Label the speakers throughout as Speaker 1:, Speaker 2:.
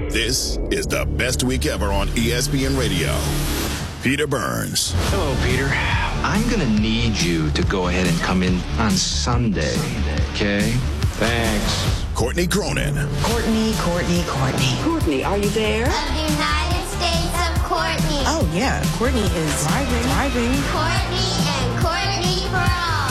Speaker 1: This is the best week ever on ESPN Radio. Peter Burns.
Speaker 2: Hello, Peter. I'm going to need you to go ahead and come in on Sunday, okay? Thanks.
Speaker 1: Courtney Cronin.
Speaker 3: Courtney.
Speaker 4: Courtney, are you there?
Speaker 5: Of the United States of Courtney.
Speaker 3: Oh, yeah. Courtney is driving.
Speaker 5: Courtney and Courtney for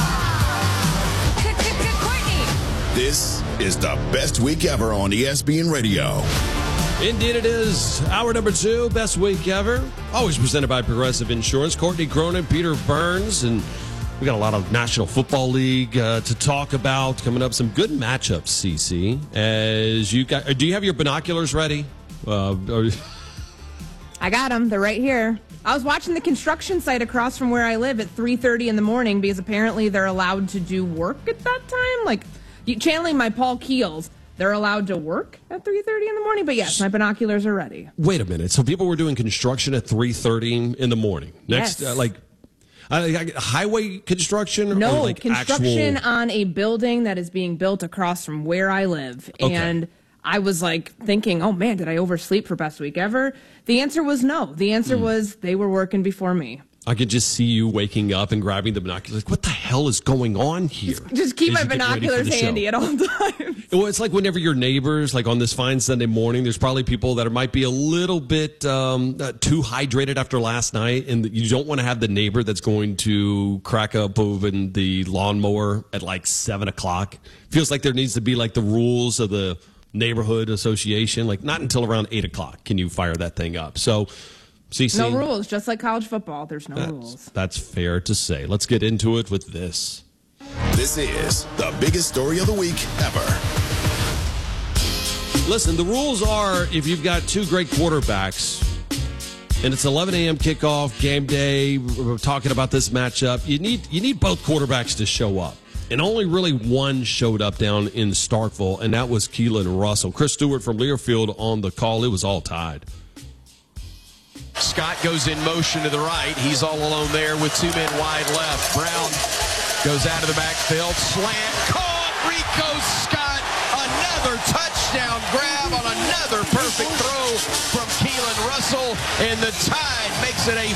Speaker 5: all.
Speaker 4: Courtney.
Speaker 1: This is the best week ever on ESPN Radio.
Speaker 6: Indeed it is. Hour number 2, best week ever. Always presented by Progressive Insurance. Courtney Cronin, Peter Burns, and we got a lot of National Football League to talk about. Coming up, some good matchups, CC. As you got, do you have your binoculars ready?
Speaker 7: I got them. They're right here. I was watching the construction site across from where I live at 3:30 in the morning because apparently they're allowed to do work at that time. Like, channeling my Paul Keels. They're allowed to work at 3:30 in the morning, but yes, my binoculars are ready.
Speaker 6: Wait a minute. So people were doing construction at 3:30 in the morning. Next,
Speaker 7: Yes.
Speaker 6: Highway construction?
Speaker 7: No,
Speaker 6: or like
Speaker 7: construction
Speaker 6: actual...
Speaker 7: on a building that is being built across from where I live.
Speaker 6: Okay.
Speaker 7: And I was like thinking, oh man, did I oversleep for best week ever? The answer was no. The answer was they were working before me.
Speaker 6: I could just see you waking up and grabbing the binoculars. Like, what the hell is going on here?
Speaker 7: Just keep my
Speaker 6: As you get ready for
Speaker 7: binoculars
Speaker 6: the show.
Speaker 7: handy at all times.
Speaker 6: Well, it's like whenever your neighbors, like on this fine Sunday morning, there's probably people that might be a little bit too hydrated after last night, and you don't want to have the neighbor that's going to crack up open the lawnmower at like 7 o'clock. Feels like there needs to be like the rules of the neighborhood association. Like not until around 8 o'clock can you fire that thing up. So, CC,
Speaker 7: No rules, just like college football. There's no rules.
Speaker 6: That's fair to say. Let's get into it with this.
Speaker 1: This is the biggest story of the week ever.
Speaker 6: Listen, the rules are if you've got two great quarterbacks and it's 11 a.m. kickoff, game day, we're talking about this matchup, you need both quarterbacks to show up. And only really one showed up down in Starkville, and that was Keelan Russell. Chris Stewart from Learfield on the call. It was all tied.
Speaker 8: Scott goes in motion to the right. He's all alone there with two men wide left. Brown goes out of the backfield. Slant caught. Rico Scott. Another touchdown grab on another perfect throw from Keelan Russell. And the Tide makes it a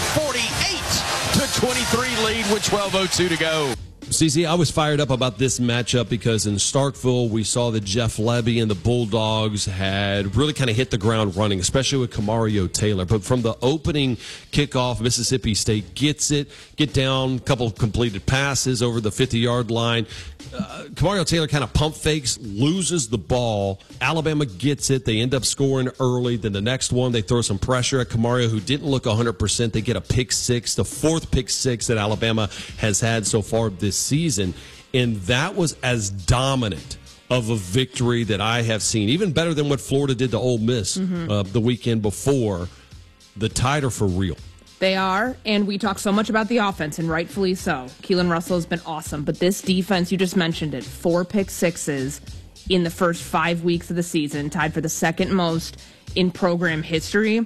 Speaker 8: 48-23 lead with 12:02 to go.
Speaker 6: CC, I was fired up about this matchup because in Starkville, we saw that Jeff Levy and the Bulldogs had really kind of hit the ground running, especially with Kamario Taylor. But from the opening kickoff, Mississippi State get down, a couple of completed passes over the 50-yard line. Kamario Taylor kind of pump fakes, loses the ball. Alabama gets it. They end up scoring early. Then the next one, they throw some pressure at Kamario, who didn't look 100%. They get a pick six, the fourth pick six that Alabama has had so far this season. And that was as dominant of a victory that I have seen, even better than what Florida did to Ole Miss the weekend before. The Tide are for real.
Speaker 7: They are, and we talk so much about the offense, and rightfully so. Keelan Russell has been awesome, but this defense, you just mentioned it, 4 pick sixes in the first 5 weeks of the season, tied for the second most in program history.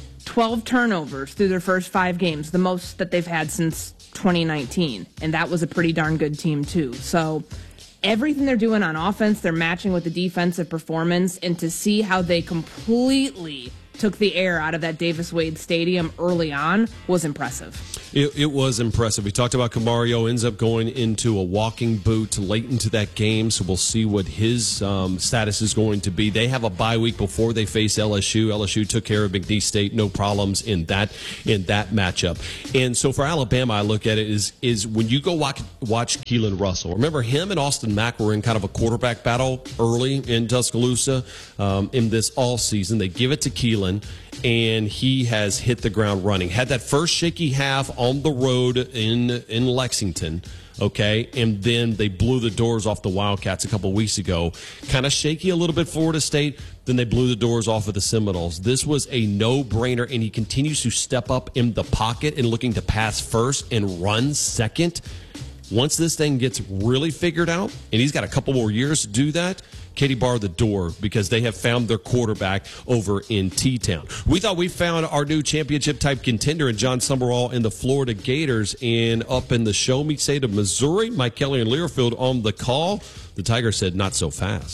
Speaker 7: 12 turnovers through their first 5 games, the most that they've had since 2019, and that was a pretty darn good team too. So everything they're doing on offense, they're matching with the defensive performance, and to see how they completely took the air out of that Davis-Wade Stadium early on was impressive.
Speaker 6: It was impressive. We talked about Kamario ends up going into a walking boot late into that game, so we'll see what his status is going to be. They have a bye week before they face LSU. LSU took care of McNeese State, no problems in that matchup. And so for Alabama, I look at it is when you go watch Keelan Russell. Remember, him and Austin Mack were in kind of a quarterback battle early in Tuscaloosa in this all season. They give it to Keelan, and he has hit the ground running. Had that first shaky half on the road in Lexington, okay, and then they blew the doors off the Wildcats a couple weeks ago. Kind of shaky a little bit Florida State, then they blew the doors off of the Seminoles. This was a no-brainer, and he continues to step up in the pocket and looking to pass first and run second. Once this thing gets really figured out, and he's got a couple more years to do that, Katie bar the door because they have found their quarterback over in T-Town. We thought we found our new championship-type contender in John Summerall and the Florida Gators. And up in the show-me state of Missouri, Mike Kelly and Learfield on the call. The Tigers said not so fast.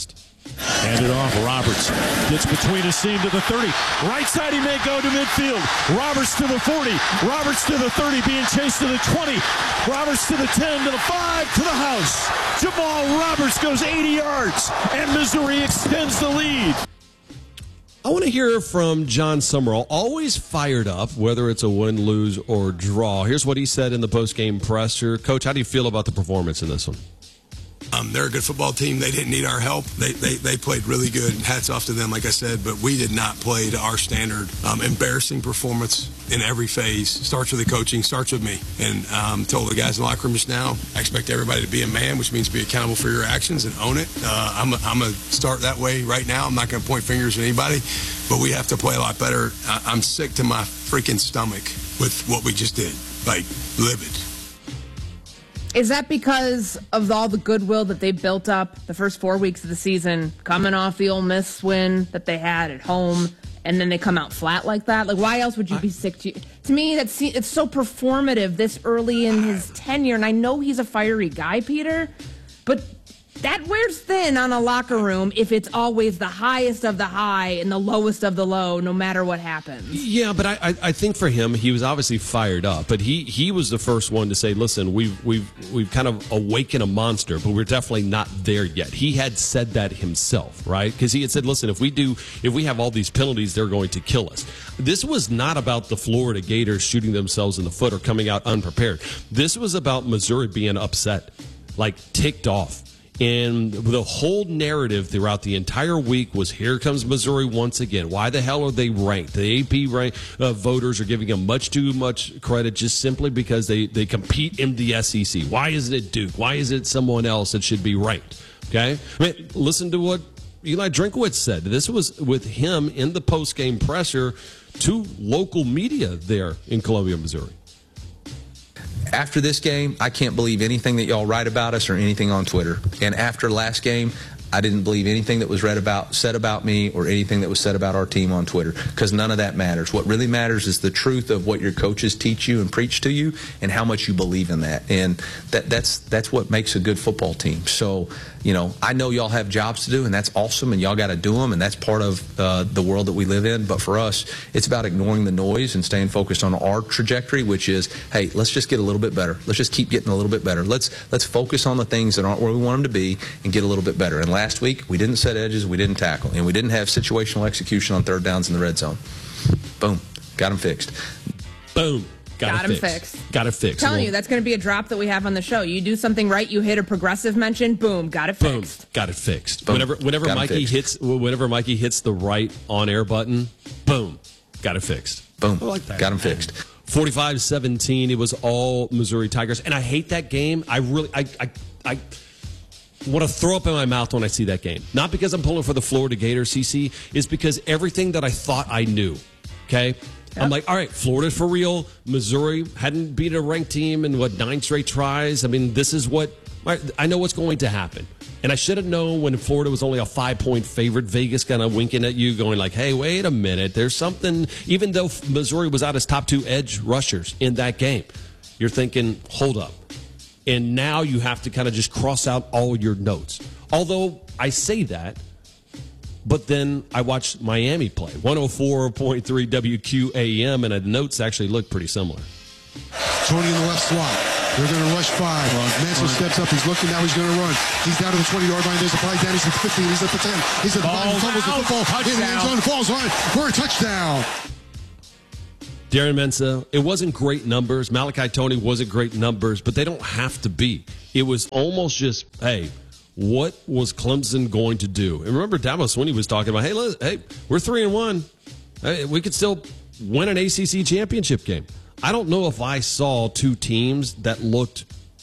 Speaker 9: Hand it off. Roberts gets between his seam to the 30. Right side, he may go to midfield. Roberts to the 40. Roberts to the 30, being chased to the 20. Roberts to the 10, to the 5, to the house. Jamal Roberts goes 80 yards, and Missouri extends the lead.
Speaker 6: I want to hear from John Summerall, always fired up, whether it's a win, lose, or draw. Here's what he said in the postgame presser. Coach, how do you feel about the performance in this one?
Speaker 10: They're a good football team. They didn't need our help. They played really good. Hats off to them, like I said, but we did not play to our standard. Embarrassing performance in every phase. Starts with the coaching, starts with me. And told the guys in the locker room just now, I expect everybody to be a man, which means be accountable for your actions and own it. I'm going to start that way right now. I'm not going to point fingers at anybody, but we have to play a lot better. I'm sick to my freaking stomach with what we just did. Like, livid.
Speaker 7: Is that because of all the goodwill that they built up the first 4 weeks of the season, coming off the Ole Miss win that they had at home, and then they come out flat like that? Like, why else would you be sick to me? It's so performative this early in his tenure, and I know he's a fiery guy, Peter, but that wears thin on a locker room if it's always the highest of the high and the lowest of the low, no matter what happens.
Speaker 6: Yeah, but I think for him, he was obviously fired up. But he was the first one to say, "Listen, we've kind of awakened a monster, but we're definitely not there yet." He had said that himself, right? Because he had said, "Listen, if we have all these penalties, they're going to kill us." This was not about the Florida Gators shooting themselves in the foot or coming out unprepared. This was about Missouri being upset, like ticked off. And the whole narrative throughout the entire week was, here comes Missouri once again. Why the hell are they ranked? The AP voters are giving them much too much credit just simply because they compete in the SEC. Why isn't it Duke? Why is it someone else that should be ranked? Okay? I mean, listen to what Eli Drinkwitz said. This was with him in the postgame presser to local media there in Columbia, Missouri.
Speaker 2: After this game, I can't believe anything that y'all write about us or anything on Twitter. And after last game, I didn't believe anything that was said about me or anything that was said about our team on Twitter, because none of that matters. What really matters is the truth of what your coaches teach you and preach to you and how much you believe in that. And that's what makes a good football team. So, you know, I know y'all have jobs to do, and that's awesome, and y'all got to do them, and that's part of the world that we live in. But for us, it's about ignoring the noise and staying focused on our trajectory, which is, hey, let's just get a little bit better. Let's just keep getting a little bit better. Let's focus on the things that aren't where we want them to be and get a little bit better. And last week, we didn't set edges, we didn't tackle, and we didn't have situational execution on third downs in the red zone. Boom. Got them fixed.
Speaker 6: Boom.
Speaker 7: Got him fixed.
Speaker 6: Got it fixed.
Speaker 7: I'm telling you, that's going to be a drop that we have on the show. You do something right, you hit a progressive mention, boom, got it fixed.
Speaker 6: Boom, got it fixed.
Speaker 2: Boom.
Speaker 6: Whenever Mikey hits the right on-air button, boom, got it fixed.
Speaker 2: Boom,
Speaker 6: I like that.
Speaker 2: Got him fixed.
Speaker 6: 45-17, it was all Missouri Tigers, and I hate that game. I really want to throw up in my mouth when I see that game. Not because I'm pulling for the Florida Gators, CC, is because everything that I thought I knew, okay? Yep. I'm like, all right, Florida's for real. Missouri hadn't beat a ranked team in, 9 straight tries. I mean, this is what I know what's going to happen. And I should have known when Florida was only a 5-point favorite. Vegas kind of winking at you, going like, hey, wait a minute. There's something, even though Missouri was out as top 2 edge rushers in that game, you're thinking, hold up. And now you have to kind of just cross out all your notes. Although I say that, but then I watched Miami play. 104.3 WQAM, and the notes actually look pretty similar.
Speaker 11: Tony in the left slot. They're going to rush 5. Mansell steps up. He's looking. Now he's going to run. He's down to the 20-yard line. There's a play down. He's at the 15. He's at the 10. He's at the 5. He fumbles the football. In the end zone. Falls on for a touchdown.
Speaker 6: Darren Mensah, it wasn't great numbers. Malachi Tony wasn't great numbers, but they don't have to be. It was almost just, hey, what was Clemson going to do? And remember, Dabo Swinney was talking about, hey, we're 3-1. Hey, we could still win an ACC championship game. I don't know if I saw two teams that looked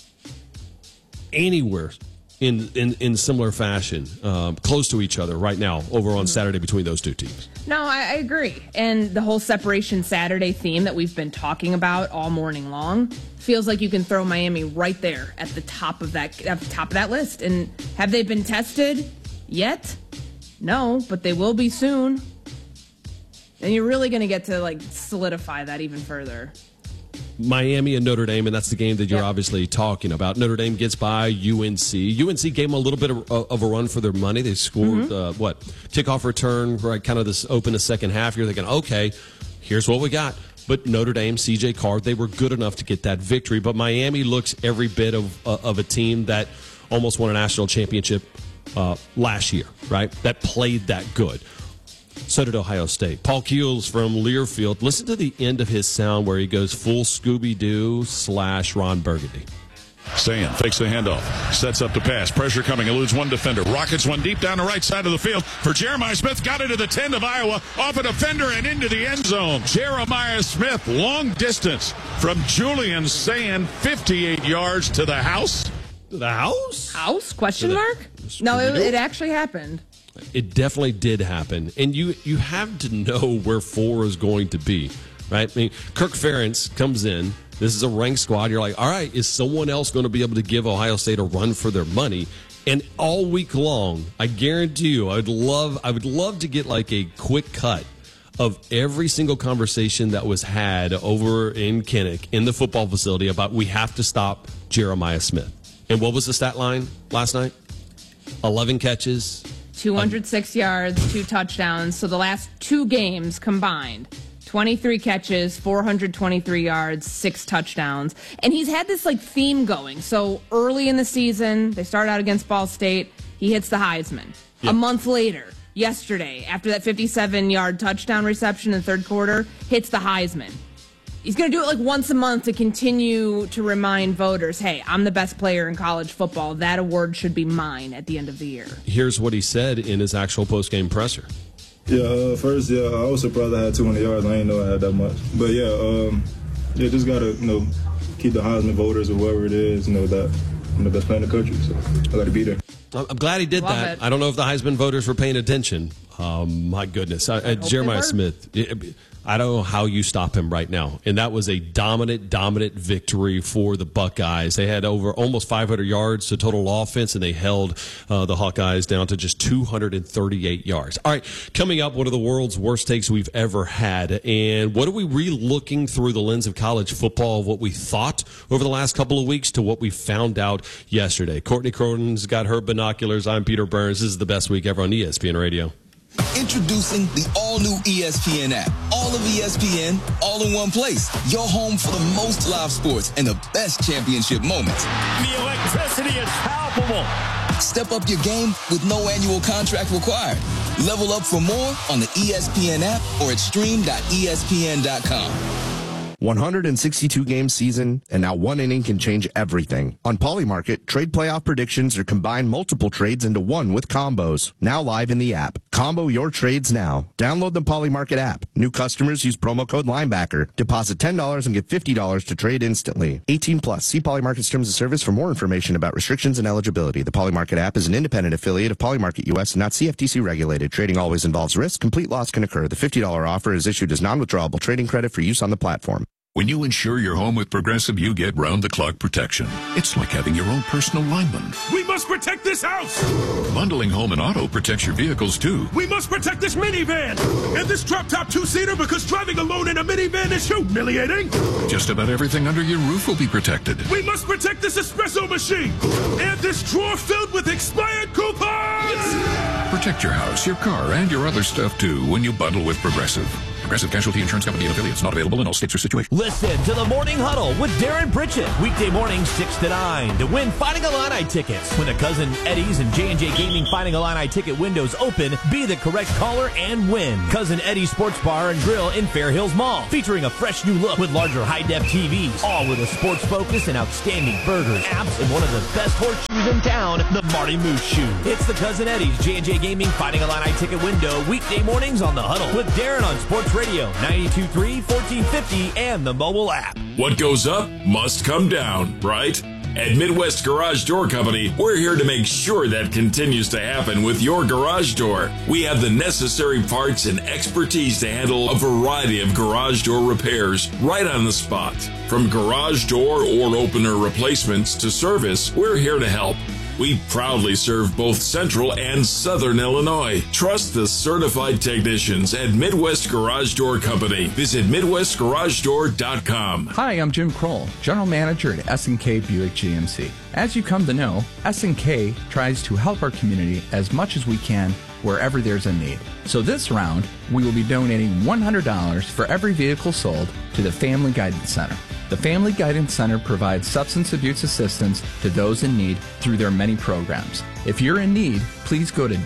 Speaker 6: anywhere in similar fashion, close to each other right now over on Saturday between those two teams.
Speaker 7: No, I agree. And the whole Separation Saturday theme that we've been talking about all morning long feels like you can throw Miami right there at the top of that list. And have they been tested yet? No, but they will be soon. And you're really going to get to solidify that even further.
Speaker 6: Miami and Notre Dame, and that's the game that you're obviously talking about. Notre Dame gets by UNC. UNC gave them a little bit of a run for their money. They scored, kickoff return, right, kind of this open the second half. You're thinking, okay, here's what we got. But Notre Dame, C.J. Card, they were good enough to get that victory. But Miami looks every bit of a team that almost won a national championship last year, right? That played that good. So did Ohio State. Paul Keels from Learfield. Listen to the end of his sound where he goes full Scooby-Doo / Ron Burgundy.
Speaker 12: Sayin fakes the handoff, sets up the pass, pressure coming, eludes one defender, rockets one deep down the right side of the field for Jeremiah Smith, got it to the 10 of Iowa, off a defender and into the end zone. Jeremiah Smith, long distance from Julian Sayin, 58 yards to the house.
Speaker 6: To the house?
Speaker 7: House? Question mark? No, it actually happened.
Speaker 6: It definitely did happen. And you have to know where 4 is going to be, right? I mean, Kirk Ferentz comes in. This is a ranked squad. You're like, all right, is someone else going to be able to give Ohio State a run for their money? And all week long, I guarantee you, I would love to get like a quick cut of every single conversation that was had over in Kinnick in the football facility about we have to stop Jeremiah Smith. And what was the stat line last night? 11 catches.
Speaker 7: 206 yards, 2 touchdowns. So the last 2 games combined, 23 catches, 423 yards, 6 touchdowns. And he's had this like theme going. So early in the season, they start out against Ball State. He hits the Heisman. Yep. A month later, yesterday, after that 57-yard touchdown reception in the third quarter, hits the Heisman. He's going to do it like once a month to continue to remind voters, hey, I'm the best player in college football. That award should be mine at the end of the year.
Speaker 6: Here's what he said in his actual postgame presser.
Speaker 13: Yeah, first, I was surprised I had 200 yards. I didn't know I had that much. But, just got to, keep the Heisman voters or whoever it is, that I'm the best player in the country. So I got to be there.
Speaker 6: I'm glad he did that.
Speaker 7: It.
Speaker 6: I don't know if the Heisman voters were paying attention. My goodness. Jeremiah Smith, I don't know how you stop him right now. And that was a dominant victory for the Buckeyes. They had over almost 500 yards to total offense, and they held the Hawkeyes down to just 238 yards. All right, coming up, one of the world's worst takes we've ever had. And what are we re-looking through the lens of college football of what we thought over the last couple of weeks to what we found out yesterday? Courtney Cronin's got her binoculars. I'm Peter Burns. This is the best week ever on ESPN Radio.
Speaker 14: Introducing the all-new ESPN app. All of ESPN, all in one place. Your home for the most live sports and the best championship moments.
Speaker 9: The electricity is palpable.
Speaker 14: Step up your game with no annual contract required. Level up for more on the ESPN app or at stream.espn.com.
Speaker 15: 162-game season, and now one inning can change everything. On Polymarket, trade playoff predictions are combined multiple trades into one with combos. Now live in the app. Combo your trades now. Download the Polymarket app. New customers use promo code Linebacker. Deposit $10 and get $50 to trade instantly. 18+. See Polymarket's terms of service for more information about restrictions and eligibility. The Polymarket app is an independent affiliate of Polymarket US and not CFTC regulated. Trading always involves risk. Complete loss can occur. The $50 offer is issued as non-withdrawable trading credit for use on the platform.
Speaker 16: When you insure your home with Progressive, you get round-the-clock protection. It's like having your own personal lineman.
Speaker 9: We must protect this house!
Speaker 16: Bundling home and auto protects your vehicles, too.
Speaker 9: We must protect this minivan! And this drop-top two-seater, because driving alone in a minivan is humiliating!
Speaker 16: Just about everything under your roof will be protected.
Speaker 9: We must protect this espresso machine! And this drawer filled with expired coupons!
Speaker 16: Protect your house, your car, and your other stuff, too, when you bundle with Progressive. Progressive Casualty Insurance Company and affiliates. Not available in all states or situations.
Speaker 17: Listen to the Morning Huddle with Darren Pritchett. Weekday mornings 6 to 9 to win Fighting Illini tickets. When the Cousin Eddie's and J&J Gaming Fighting Illini ticket windows open, be the correct caller and win. Cousin Eddie's Sports Bar and Grill in Fair Hills Mall. Featuring a fresh new look with larger high-def TVs. All with a sports focus and outstanding burgers, apps, and one of the best horseshoes in town, the Marty Moose Shoe. It's the Cousin Eddie's J&J Gaming Fighting Illini ticket window. Weekday mornings on The Huddle with Darren on Sports Radio 92.3, 1450, and the mobile app.
Speaker 18: What goes up must come down, right? At Midwest Garage Door Company, we're here to make sure that continues to happen with your garage door. We have the necessary parts and expertise to handle a variety of garage door repairs right on the spot. From garage door or opener replacements to service, we're here to help. We proudly serve both Central and Southern Illinois. Trust the certified technicians at Midwest Garage Door Company. Visit MidwestGarageDoor.com.
Speaker 19: Hi, I'm Jim Kroll, General Manager at S&K Buick GMC. As you come to know, S&K tries to help our community as much as we can wherever there's a need. So this round, we will be donating $100 for every vehicle sold to the Family Guidance Center. The Family Guidance Center provides substance abuse assistance to those in need through their many programs. If you're in need, please go to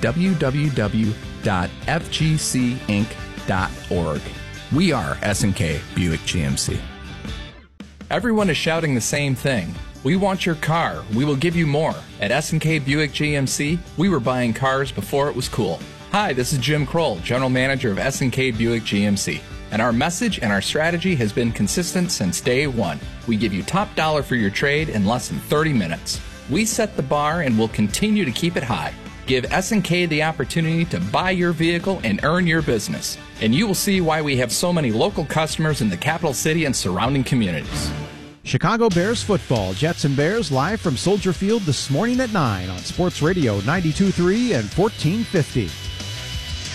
Speaker 19: www.fgcinc.org. We are S&K Buick GMC. Everyone is shouting the same thing. We want your car. We will give you more. At S&K Buick GMC, we were buying cars before it was cool. Hi, this is Jim Kroll, General Manager of S&K Buick GMC. And our message and our strategy has been consistent since day one. We give you top dollar for your trade in less than 30 minutes. We set the bar and will continue to keep it high. Give S&K the opportunity to buy your vehicle and earn your business. And you will see why we have so many local customers in the capital city and surrounding communities.
Speaker 20: Chicago Bears football. Jets and Bears live from Soldier Field this morning at 9 on Sports Radio 92.3 and 1450.